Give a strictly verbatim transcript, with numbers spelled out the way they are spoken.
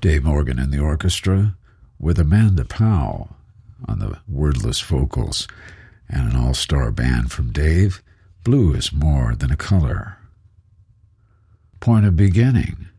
Dave Morgan in the orchestra, with Amanda Powell on the wordless vocals, and an all-star band from Dave, Blue is More Than a Color. Point of Beginning,